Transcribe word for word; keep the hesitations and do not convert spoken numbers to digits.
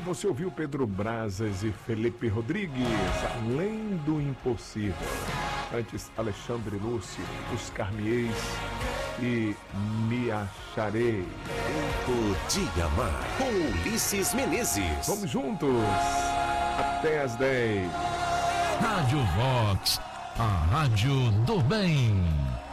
você ouviu Pedro Brazas e Felipe Rodrigues, Além do Impossível. Antes, Alexandre Lúcio, Buscar-me-eis e Me Acharei. Tempo de Amar, com Ulisses Menezes. Vamos juntos até as dez. Rádio Vox, a rádio do bem.